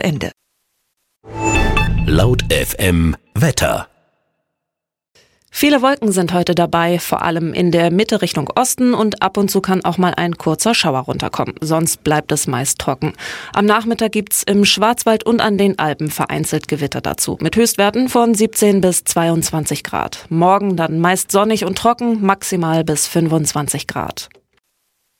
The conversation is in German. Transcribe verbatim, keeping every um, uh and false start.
Ende. Laut F M Wetter. Viele Wolken sind heute dabei, vor allem in der Mitte Richtung Osten, und ab und zu kann auch mal ein kurzer Schauer runterkommen. Sonst bleibt es meist trocken. Am Nachmittag gibt's im Schwarzwald und an den Alpen vereinzelt Gewitter dazu, mit Höchstwerten von siebzehn bis zweiundzwanzig Grad. Morgen dann meist sonnig und trocken, maximal bis fünfundzwanzig Grad.